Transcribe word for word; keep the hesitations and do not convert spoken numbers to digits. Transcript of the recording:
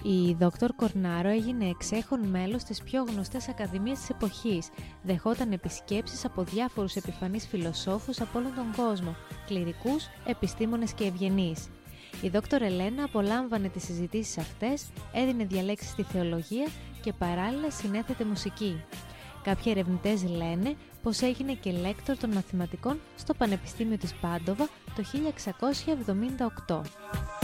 Η Δόκτωρ Κορνάρο έγινε εξέχον μέλος της πιο γνωστής ακαδημίας της εποχής. Δεχόταν επισκέψεις από διάφορους επιφανείς φιλοσόφους από όλον τον κόσμο, κληρικούς, επιστήμονες και ευγενείς. Η Δόκτωρ Ελένα απολάμβανε τις συζητήσεις αυτές, έδινε διαλέξεις στη θεολογία και παράλληλα συνέθετε μουσική. Κάποιοι ερευνητές λένε πως έγινε και λέκτορ των μαθηματικών στο Πανεπιστήμιο της Πάντοβα το χίλια εξακόσια εβδομήντα οκτώ.